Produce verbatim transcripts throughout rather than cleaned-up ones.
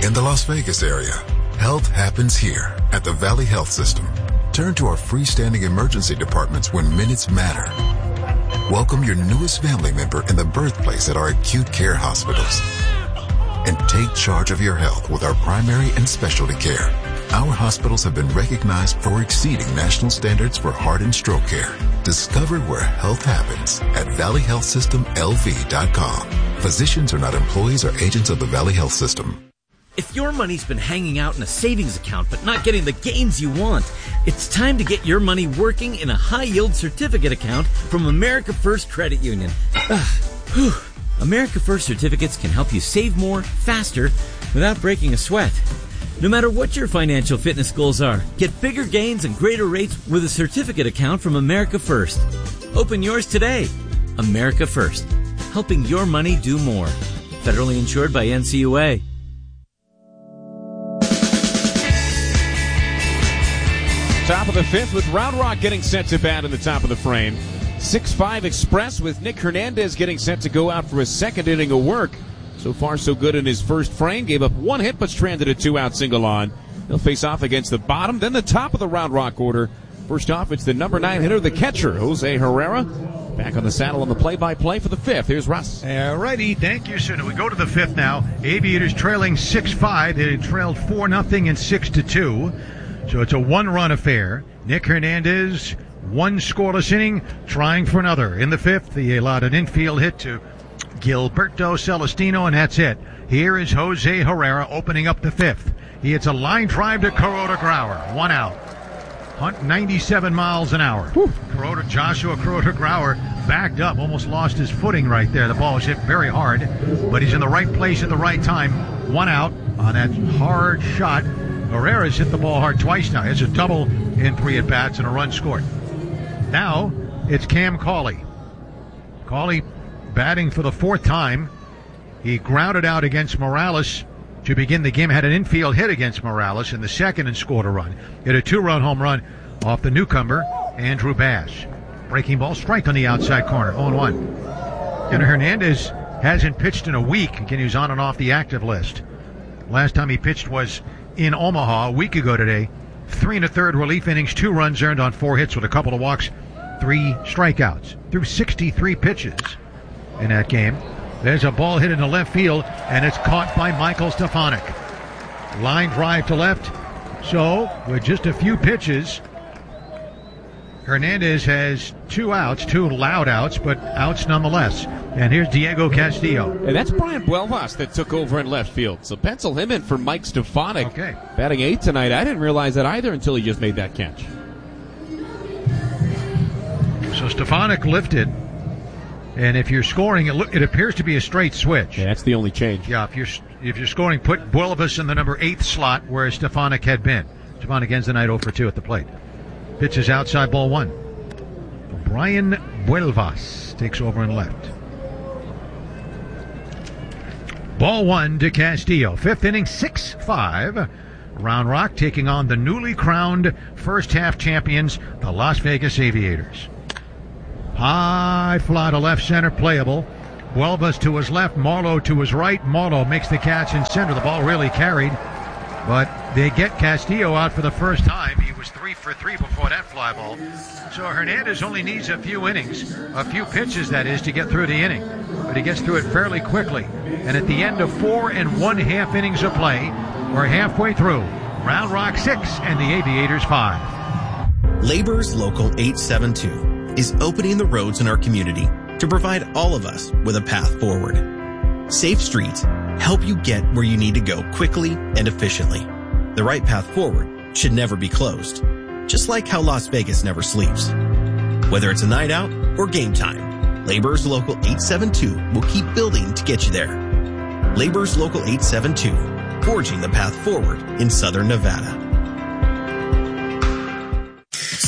In the Las Vegas area, health happens here at the Valley Health System. Turn to our freestanding emergency departments when minutes matter. Welcome your newest family member in the birthplace at our acute care hospitals. And take charge of your health with our primary and specialty care. Our hospitals have been recognized for exceeding national standards for heart and stroke care. Discover where health happens at valley health system l v dot com. Physicians are not employees or agents of the Valley Health System. If your money's been hanging out in a savings account but not getting the gains you want, it's time to get your money working in a high-yield certificate account from America First Credit Union. America First certificates can help you save more, faster, without breaking a sweat. No matter what your financial fitness goals are, get bigger gains and greater rates with a certificate account from America First. Open yours today. America First, helping your money do more. Federally insured by N C U A. Top of the fifth with Round Rock getting set to bat in the top of the frame. six five Express with Nick Hernandez getting set to go out for his second inning of work. So far, so good in his first frame. Gave up one hit, but stranded a two-out single on. He'll face off against the bottom, then the top of the Round Rock order. First off, it's the number nine hitter, the catcher, Jose Herrera. Back on the saddle on the play-by-play for the fifth. Here's Russ. All righty. Thank you, sir. We go to the fifth now. Aviators trailing six five. They trailed four nothing and six to two. So it's a one-run affair. Nick Hernandez, one scoreless inning, trying for another. In the fifth, he allowed an infield hit to Gilberto Celestino, and that's it. Here is Jose Herrera opening up the fifth. He hits a line drive to Kuroda Grauer. One out. Hunt ninety-seven miles an hour. Kuroda, Joshua Kuroda Grauer backed up, almost lost his footing right there. The ball was hit very hard, but he's in the right place at the right time. One out on that hard shot. Herrera's hit the ball hard twice now. It's a double in three at-bats and a run scored. Now it's Cam Cauley. Cauley batting for the fourth time. He grounded out against Morales to begin the game. Had an infield hit against Morales in the second and scored a run. Hit a two-run home run off the newcomer, Andrew Bass. Breaking ball, strike on the outside corner, oh one. And Hernandez hasn't pitched in a week. Again, he was on and off the active list. Last time he pitched was in Omaha a week ago today. Three and a third relief innings, two runs earned on four hits with a couple of walks, three strikeouts. Threw sixty-three pitches in that game. There's a ball hit in the left field, and it's caught by Michael Stefanik. Line drive to left. So, with just a few pitches, Hernandez has two outs, two loud outs, but outs nonetheless. And here's Diego Castillo. And that's Brian Buelvas that took over in left field. So pencil him in for Mike Stefanik. Okay. Batting eighth tonight. I didn't realize that either until he just made that catch. So Stefanik lifted. And if you're scoring, it, look, it appears to be a straight switch. Yeah, that's the only change. Yeah, if you're if you're scoring, put Buelvas in the number eighth slot where Stefanik had been. Stefanik ends the night oh for two at the plate. Pitches outside, ball one. Brian Buelvas takes over in left. Ball one to Castillo. Fifth inning, six five. Round Rock taking on the newly crowned first half champions, the Las Vegas Aviators. High fly to left center, playable. Buelvas to his left, Marlowe to his right. Marlowe makes the catch in center. The ball really carried, but they get Castillo out for the first time. He was three for three before that fly ball. So Hernandez only needs a few innings, a few pitches, that is, to get through the inning. But he gets through it fairly quickly. And at the end of four and one half innings of play, we're halfway through. Round Rock six and the Aviators five. Labor's Local eight seven two is opening the roads in our community to provide all of us with a path forward. Safe streets help you get where you need to go quickly and efficiently. The right path forward should never be closed, just like how Las Vegas never sleeps. Whether it's a night out or game time, Labor's Local eight seven two will keep building to get you there. Labor's Local eight seven two, forging the path forward in Southern Nevada.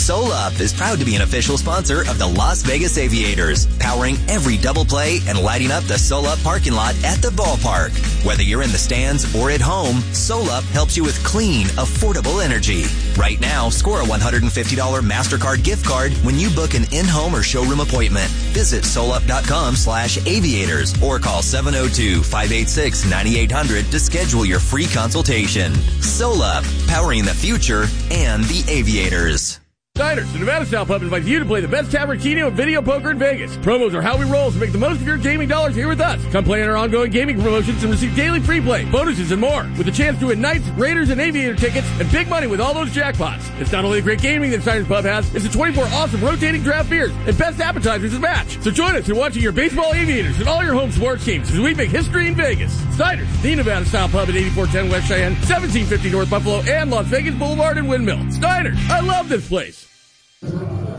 SolUp is proud to be an official sponsor of the Las Vegas Aviators, powering every double play and lighting up the SolUp parking lot at the ballpark. Whether you're in the stands or at home, SolUp helps you with clean, affordable energy. Right now, score a one hundred fifty dollars MasterCard gift card when you book an in-home or showroom appointment. Visit solup.com slash aviators or call seven oh two, five eight six, nine eight hundred to schedule your free consultation. SolUp, powering the future and the aviators. Diners, the Nevada Style Pub invites you to play the best tavern, keno, and video poker in Vegas. Promos are how we roll, so make the most of your gaming dollars here with us. Come play in our ongoing gaming promotions and receive daily free play, bonuses, and more. With a chance to win Knights, Raiders, and Aviator tickets, and big money with all those jackpots. It's not only the great gaming that Diners Pub has, it's the twenty-four awesome rotating draft beers and best appetizers to match. So join us in watching your baseball Aviators and all your home sports teams as we make history in Vegas. Diners, the Nevada Style Pub at eighty-four ten West Cheyenne, seventeen fifty North Buffalo, and Las Vegas Boulevard and Windmill. Diners, I love this place. All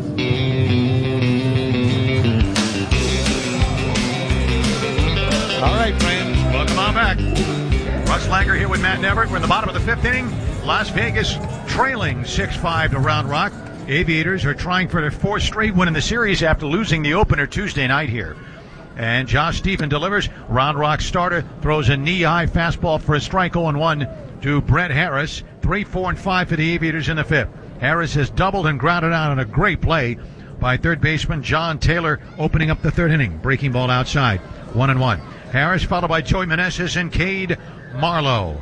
right, friends, welcome on back. Russ Langer here with Matt Neverett. We're in the bottom of the fifth inning. Las Vegas trailing six five to Round Rock. Aviators are trying for their fourth straight win in the series after losing the opener Tuesday night here. And Josh Stephen delivers. Round Rock starter throws a knee-high fastball for a strike oh and one to Brett Harris. Three, four, and five for the Aviators in the fifth. Harris has doubled and grounded out on a great play by third baseman John Taylor, opening up the third inning. Breaking ball outside. One and one. Harris followed by Joey Meneses and Cade Marlowe.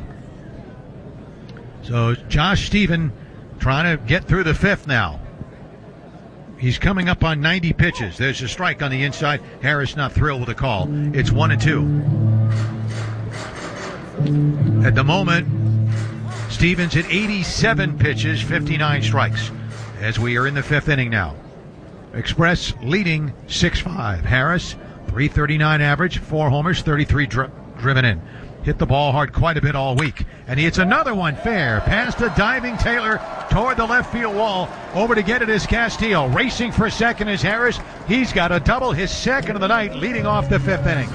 So Josh Stephen trying to get through the fifth now. He's coming up on ninety pitches. There's a strike on the inside. Harris not thrilled with the call. It's one and two. At the moment, Stevens at eighty-seven pitches, fifty-nine strikes, as we are in the fifth inning now. Express leading six five. Harris, three thirty-nine average, four homers, thirty-three dri- driven in. Hit the ball hard quite a bit all week. And he hits another one fair. Past a diving Taylor toward the left field wall. Over to get it is Castillo. Racing for second is Harris. He's got a double, his second of the night, leading off the fifth inning.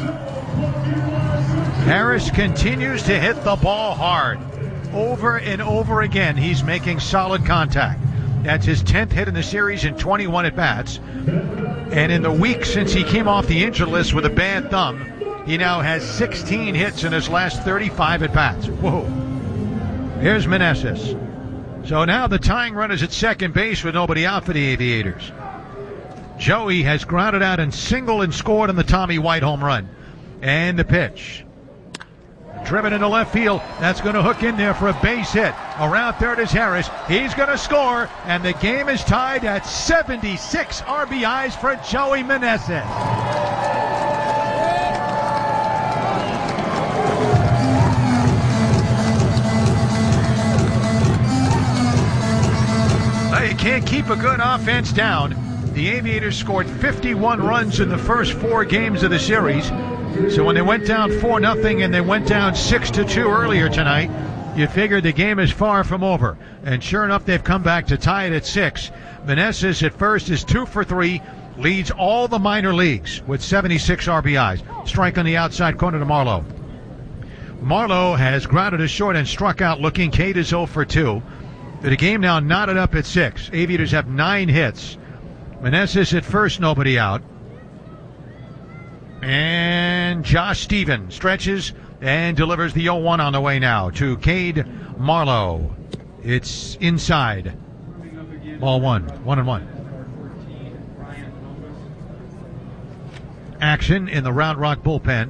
Harris continues to hit the ball hard. Over and over again, he's making solid contact. That's his tenth hit in the series in twenty-one at-bats. And in the week since he came off the injured list with a bad thumb, he now has sixteen hits in his last thirty-five at-bats. Whoa. Here's Meneses. So now the tying run is at second base with nobody out for the Aviators. Joey has grounded out and singled and scored on the Tommy White home run. And the pitch. Driven into left field. That's going to hook in there for a base hit. Around third is Harris. He's going to score, and the game is tied at seventy-six R B Is for Joey Meneses. Now, you can't keep a good offense down. The Aviators scored fifty-one runs in the first four games of the series. So when they went down four nothing and they went down six to two earlier tonight, you figured the game is far from over. And sure enough, they've come back to tie it at six. Meneses at first is two for three, leads all the minor leagues with seventy-six R B Is. Strike on the outside corner to Marlowe. Marlowe has grounded a short and struck out looking. Cade is oh for two. The game now knotted up at six. Aviators have nine hits. Meneses at first, nobody out. And Josh Stephen stretches and delivers the oh one on the way now to Cade Marlowe. It's inside. Ball one. One and one. Action in the Round Rock bullpen.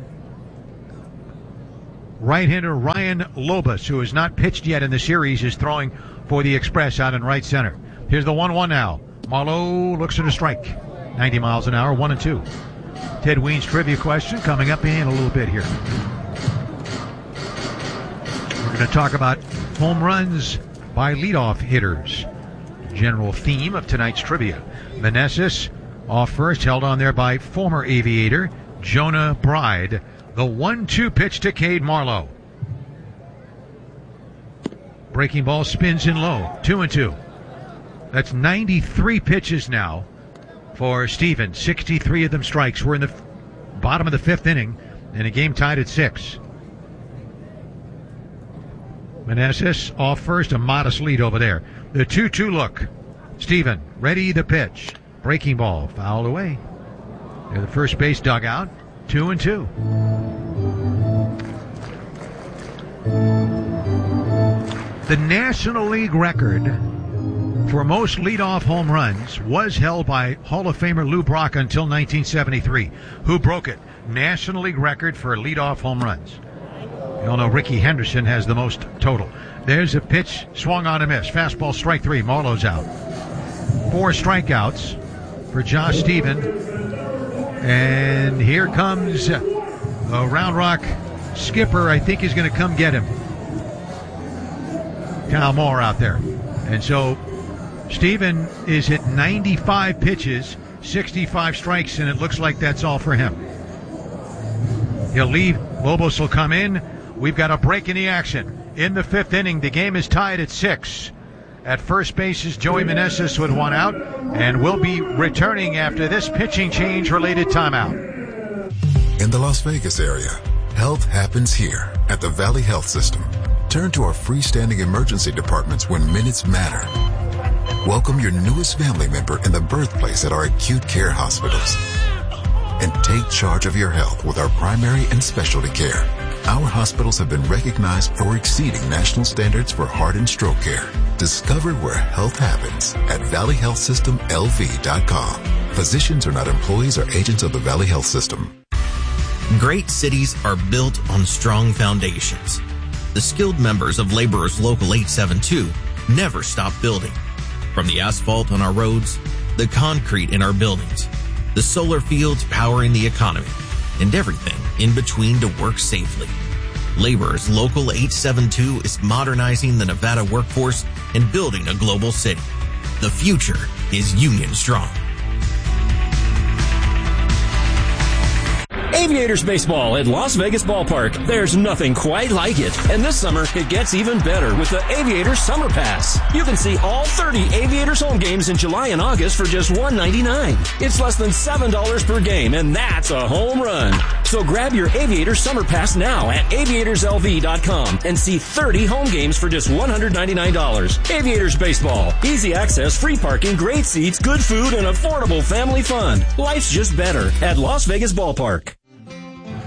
Right-hander Ryan Lobus, who has not pitched yet in the series, is throwing for the Express out in right center. Here's the one one now. Marlowe looks at a strike. ninety miles an hour, one and two. Ted Weins trivia question coming up in a little bit here. We're going to talk about home runs by leadoff hitters. General theme of tonight's trivia. Meneses off first, held on there by former Aviator Jonah Bride. The one two pitch to Cade Marlowe. Breaking ball spins in low. Two and two. That's ninety-three pitches now for Stevens. sixty-three of them strikes. We're in the f- bottom of the fifth inning, and a game tied at six. Meneses off first, a modest lead over there. The two two look. Steven, ready the pitch. Breaking ball, fouled away. Near the first base dugout, two and two. The National League record for most leadoff home runs was held by Hall of Famer Lou Brock until nineteen seventy-three. Who broke it? National League record for leadoff home runs. You all know Ricky Henderson has the most total. There's a pitch, swung on a miss. Fastball, strike three. Marlowe's out. Four strikeouts for Josh Steven. And here comes a Round Rock skipper. I think he's going to come get him. Cal Moore out there. And so Steven is hit ninety-five pitches, sixty-five strikes, and it looks like that's all for him. He'll leave. Lobos will come in. We've got a break in the action. In the fifth inning, the game is tied at six. At first base is Joey Meneses with one out, and we'll be returning after this pitching change-related timeout. In the Las Vegas area, health happens here at the Valley Health System. Turn to our freestanding emergency departments when minutes matter. Welcome your newest family member in the birthplace at our acute care hospitals. And take charge of your health with our primary and specialty care. Our hospitals have been recognized for exceeding national standards for heart and stroke care. Discover where health happens at valley health system l v dot com. Physicians are not employees or agents of the Valley Health System. Great cities are built on strong foundations. The skilled members of Laborers Local eight seven two never stop building. From the asphalt on our roads, the concrete in our buildings, the solar fields powering the economy, and everything in between to work safely. Laborers Local eight seven two is modernizing the Nevada workforce and building a global city. The future is Union Strong. Aviators Baseball at Las Vegas Ballpark. There's nothing quite like it. And this summer, it gets even better with the Aviators Summer Pass. You can see all thirty Aviators home games in July and August for just one dollar and ninety-nine cents. It's less than seven dollars per game, and that's a home run. So grab your Aviators Summer Pass now at aviators l v dot com and see thirty home games for just one hundred ninety-nine dollars. Aviators Baseball. Easy access, free parking, great seats, good food, and affordable family fun. Life's just better at Las Vegas Ballpark.